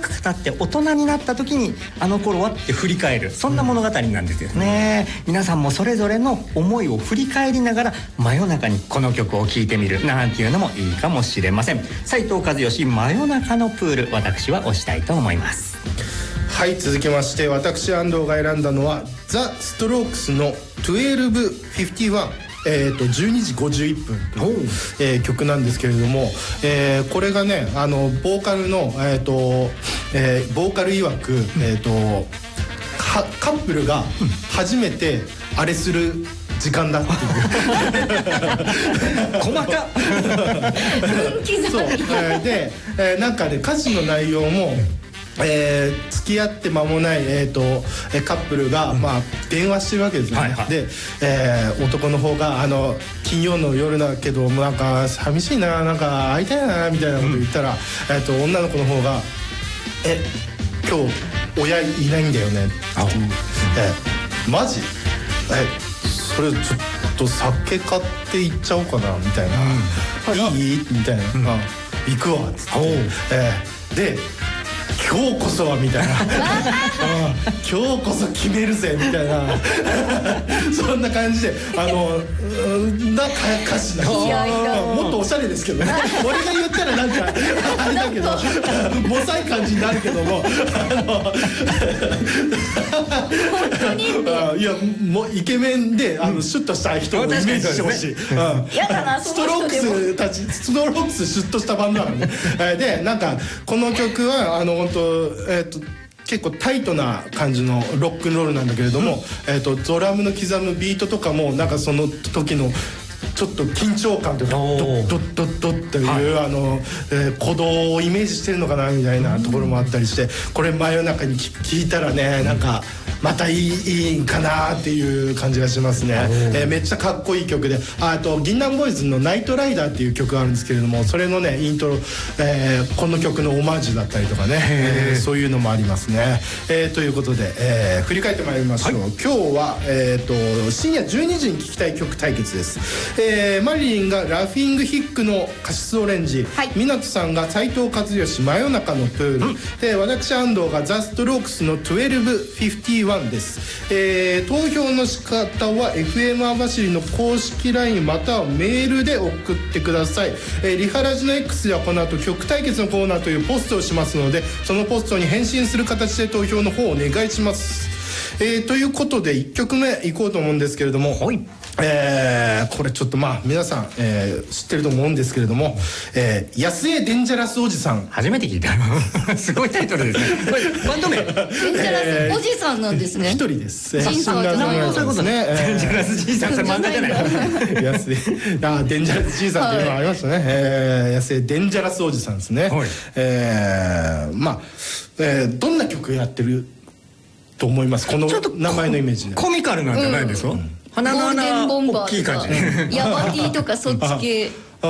く経って大人になった時にあの頃はって振り返る、そんな物語なんですよね。皆さんもそれぞれの思いを振り返りながら真夜中にこの曲を聴いてみるなんていうのもいいかもしれません。斉藤和義真夜中のプール、私は推したいと思います。 はい、続きまして私安藤が選んだのはザ・ストロークスの1251、12時51分という、曲なんですけれども、これがねボーカルの、ボーカル曰く、カップルが初めてあれする時間だっていう細かそう、で、なんかね歌詞の内容も付き合って間もない、カップルが、電話してるわけですよね、で、男の方が金曜の夜だけどなんか寂しいな、なんか会いたいなみたいなこと言ったら、女の子の方が今日親いないんだよねってマジそれちょっと酒買って行っちゃおうかなみたいな、いいみたいな、行くわっつって、で今日こそはみたいな今日こそ決めるぜみたいなそんな感じで歌詞なんですよ。もっとおしゃれですけどね俺が言ったらなんかあれだけどもさい感じになるけどもいやもうイケメンでシュッとした人をイメージしてほしい。 やだな、 ストロークスシュッとしたバンドなのねでなんかこの曲は本当結構タイトな感じのロックンロールなんだけれども、ドラムの刻むビートとかもなんかその時のちょっと緊張感というかドッドッドッドッという、鼓動をイメージしてるのかなみたいなところもあったりして、これ真夜中に聞いたらねなんかまたいいかなっていう感じがしますね。めっちゃかっこいい曲で、銀杏ボーイズの「ナイトライダー」っていう曲があるんですけれども、それのねイントロ、この曲のオマージュだったりとかね、そういうのもありますね。ということで、振り返ってまいりましょう。今日は、深夜12時に聴きたい曲対決です。マリリンがラフィングヒックのカシスオレンジ、湊さんが斉藤和義真夜中のプール、で私安藤がザ・ストロークスの1251です。投票の仕方は FM 網走の公式 LINE またはメールで送ってください。リハラジの X ではこの後曲対決のコーナーというポストをしますので、そのポストに返信する形で投票の方をお願いします。ということで1曲目いこうと思うんですけれども、これちょっと皆さん、知ってると思うんですけれども、安江デンジャラスおじさん、 初めて聞いたすごいタイトルですね。これバンド名デンジャラスおじさんなんですね。 一人です。 シンガーじゃないの。 そういうことね。デンジャラスじいさん、それ漫画じゃない安江デンジャラスじいさんっていうのがありましたね。安江デンジャラスおじさんですね。どんな曲やってると思います？この名前のイメージでコミカルなんじゃないですか？鼻の穴大きい感じね。 ヤバティとかそっち系。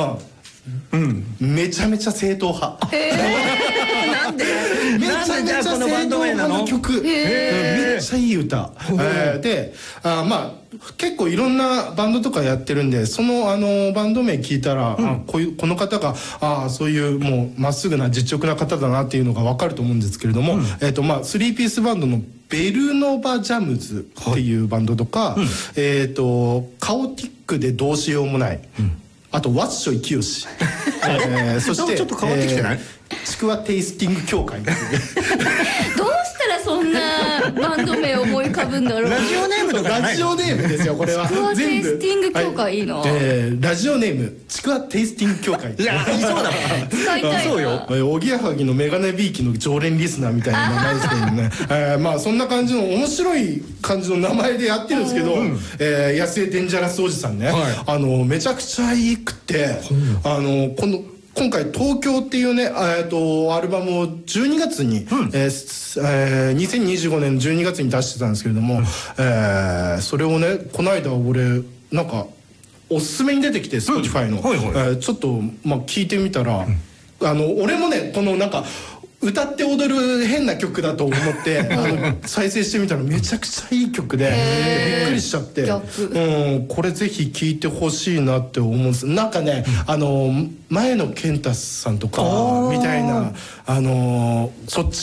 めちゃめちゃ正統派。 なんでめちゃめちゃ正統派の曲。めっちゃいい歌で、結構いろんなバンドとかやってるんで、そのバンド名聞いたらこの方がそういうもうまっすぐな実直な方だなっていうのが分かると思うんですけれども、3ピースバンドのベルノバジャムズっていうバンドとか、カオティックでどうしようもない、あとワッショイキヨシ、そしてちょっと変わってきてない？ ちくわテイスティング協会どうしたらそんなバンド名思い浮かぶんだろう。 ラジオネームとかラジオネームですよこれは。 ちくわテイスティング協会いいな。 ラジオネームちくわテイスティング協会。 いや、いそうだ。 使いたいな。 そうよ。 おぎやはぎのメガネビーキの常連リスナーみたいな名前ですけどね。そんな感じの面白い感じの名前でやってるんですけど、安江デンジャラスおじさんね、めちゃくちゃいいくて、今回東京っていうねアルバムを12月に、2025年12月に出してたんですけれども、それをねこの間俺なんかおすすめに出てきて Spotify の、ちょっと聞いてみたら、俺もねこのなんか歌って踊る変な曲だと思って再生してみたらめちゃくちゃいい曲でびっくりしちゃって、これぜひ聴いてほしいなって思うんです。なんかね前野健太さんとかみたいなそっち